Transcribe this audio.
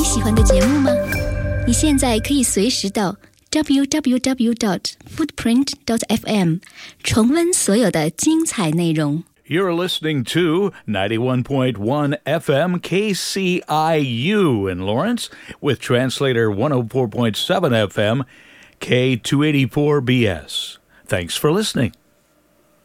喜欢的节目吗？你现在可以随时到 www.footprint.fm 重温所有的精彩内容。 You're listening to 91.1 FM KCIU in Lawrence with translator 104.7 FM K284BS. Thanks for listening.